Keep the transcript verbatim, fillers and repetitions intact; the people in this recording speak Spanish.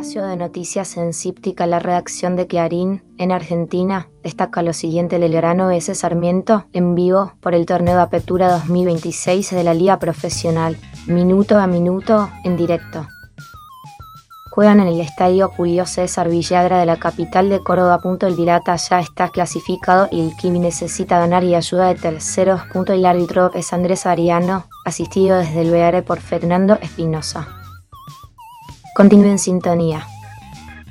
Espacio de noticias en Cíptica, la redacción de Clarín, en Argentina, destaca lo siguiente del Belgrano B S Sarmiento, en vivo por el torneo de apertura dos mil veintiséis de la Liga Profesional, minuto a minuto, en directo. Juegan en el estadio Julio César Villagra de la capital de Córdoba. El Dilata ya está clasificado y el Quimi necesita ganar y ayuda de terceros. El árbitro es Andrés Ariano, asistido desde el V A R por Fernando Espinosa. Continúe en sintonía.